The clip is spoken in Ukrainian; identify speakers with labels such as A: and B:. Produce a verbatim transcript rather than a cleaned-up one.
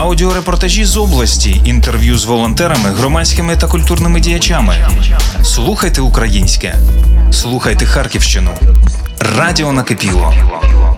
A: аудіорепортажі з області, інтерв'ю з волонтерами, громадськими та культурними діячами. Слухайте українське. Слухайте Харківщину. Радіо накипіло.